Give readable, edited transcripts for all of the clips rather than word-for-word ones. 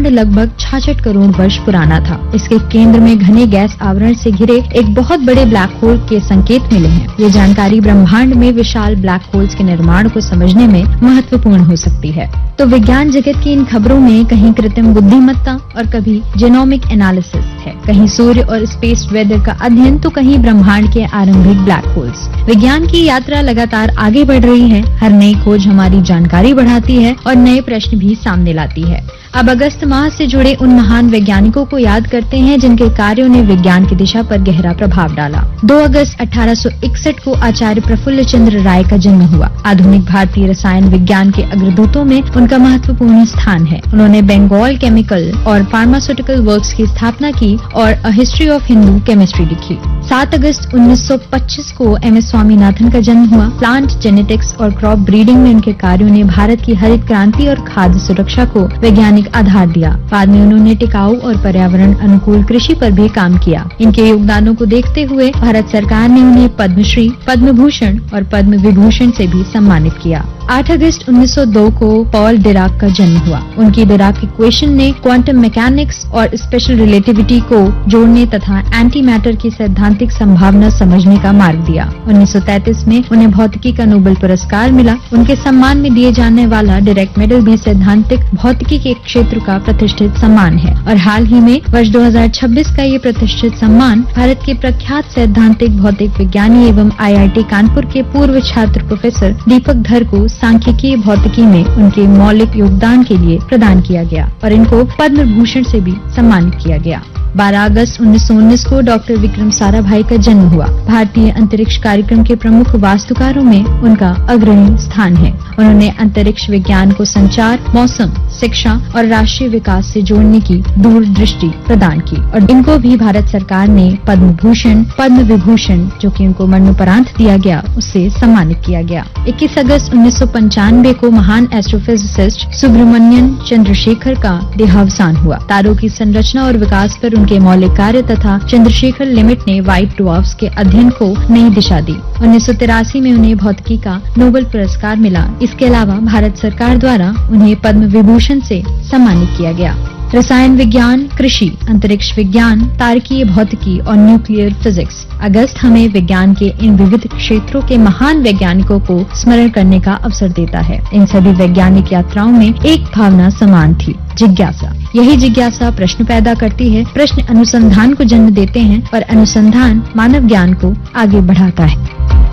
ब्रह्मांड लगभग 66 करोड़ वर्ष पुराना था। इसके केंद्र में घने गैस आवरण से घिरे एक बहुत बड़े ब्लैक होल के संकेत मिले हैं। ये जानकारी ब्रह्मांड में विशाल ब्लैक होल्स के निर्माण को समझने में महत्वपूर्ण हो सकती है। तो विज्ञान जगत की इन खबरों में कहीं कृत्रिम बुद्धिमत्ता और कभी जीनोमिक एनालिसिस है, कहीं सूर्य और स्पेस वेदर का अध्ययन तो कहीं ब्रह्मांड के आरंभिक ब्लैक होल्स। विज्ञान की यात्रा लगातार आगे बढ़ रही है। हर नई खोज हमारी जानकारी बढ़ाती है और नए प्रश्न भी सामने लाती है। अब अगस्त माह से जुड़े उन महान वैज्ञानिकों को याद करते हैं जिनके कार्यों ने विज्ञान की दिशा पर गहरा प्रभाव डाला। 2 अगस्त 1861 को आचार्य प्रफुल्ल चंद्र राय का जन्म हुआ। आधुनिक भारतीय रसायन विज्ञान के अग्रदूतों में उनका महत्वपूर्ण स्थान है। उन्होंने बंगाल केमिकल और फार्मास्यूटिकल वर्क्स की स्थापना की और a history of Hindu chemistry लिखी। 7 अगस्त 1925 को MS स्वामीनाथन का जन्म हुआ। प्लांट जेनेटिक्स और क्रॉप ब्रीडिंग में उनके कार्यों ने भारत की हरित क्रांति और खाद्य सुरक्षा को वैज्ञानिक आधार दिया। बाद में उन्होंने टिकाऊ और पर्यावरण अनुकूल कृषि पर भी काम किया। इनके योगदानों को देखते हुए भारत सरकार ने उन्हें पद्मश्री, पद्म भूषण और पद्म विभूषण से भी सम्मानित किया। 8 अगस्त 1902 को पॉल डिराक का जन्म हुआ। उनकी डिराक इक्वेशन ने क्वांटम मैकेनिक्स और स्पेशल रिलेटिविटी को जोड़ने तथा एंटी मैटर की सैद्धांतिक संभावना समझने का मार्ग दिया। 1933 में उन्हें भौतिकी का नोबेल पुरस्कार मिला। उनके सम्मान में दिए जाने वाला डायरेक्ट मेडल भी सैद्धांतिक भौतिकी के क्षेत्र का प्रतिष्ठित सम्मान है और हाल ही में वर्ष 2026 का ये प्रतिष्ठित सम्मान भारत के प्रख्यात सैद्धांतिक भौतिक विज्ञानी एवं IIT कानपुर के पूर्व छात्र प्रोफेसर दीपक धर को सांख्यिकी भौतिकी में उनके मौलिक योगदान के लिए प्रदान किया गया और इनको पद्म भूषण से भी सम्मानित किया गया। 12 अगस्त 1919 को डॉक्टर विक्रम साराभाई का जन्म हुआ। भारतीय अंतरिक्ष कार्यक्रम के प्रमुख वास्तुकारों में उनका अग्रणी स्थान है। उन्होंने अंतरिक्ष विज्ञान को संचार, मौसम, शिक्षा और राष्ट्रीय विकास से जोड़ने की दूरदृष्टि प्रदान की और इनको भी भारत सरकार ने पद्म भूषण, पद्म विभूषण जो कि उनको मरणोपरांत दिया गया, उससे सम्मानित किया गया। 21 अगस्त 1995 को महान एस्ट्रोफिजिसिस्ट सुब्रमण्यन चंद्रशेखर का देहावसान हुआ। तारों की संरचना और विकास पर उनके मौलिक कार्य तथा चंद्रशेखर लिमिट ने व्हाइट ड्वार्फ्स के अध्ययन को नई दिशा दी। 1983 में उन्हें भौतिकी का नोबेल पुरस्कार मिला। इसके अलावा भारत सरकार द्वारा उन्हें पद्म विभूषण से सम्मानित किया गया। रसायन विज्ञान, कृषि, अंतरिक्ष विज्ञान, तारकीय भौतिकी और न्यूक्लियर फिजिक्स। अगस्त हमें विज्ञान के इन विविध क्षेत्रों के महान वैज्ञानिकों को स्मरण करने का अवसर देता है। इन सभी वैज्ञानिक यात्राओं में एक भावना समान थी, जिज्ञासा। यही जिज्ञासा प्रश्न पैदा करती है, प्रश्न अनुसंधान को जन्म देते हैं और अनुसंधान मानव ज्ञान को आगे बढ़ाता है।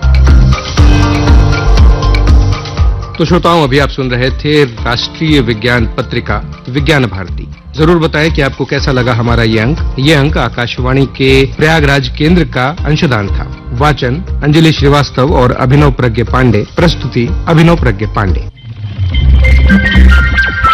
तो श्रोताओं, अभी आप सुन रहे थे राष्ट्रीय विज्ञान पत्रिका विज्ञान भारती। जरूर बताएं कि आपको कैसा लगा हमारा ये अंक। ये अंक आकाशवाणी के प्रयागराज केंद्र का अंशदान था। वाचन अंजलि श्रीवास्तव और अभिनव प्रज्ञ पांडे। प्रस्तुति अभिनव प्रज्ञ पांडे।